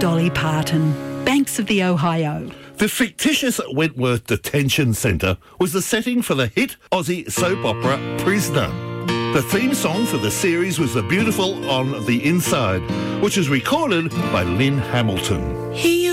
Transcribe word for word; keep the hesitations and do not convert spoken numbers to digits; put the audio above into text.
Dolly Parton, Banks of the Ohio. The fictitious Wentworth Detention Centre was the setting for the hit Aussie soap opera Prisoner. The theme song for the series was The Beautiful on the Inside, which was recorded by Lynn Hamilton. He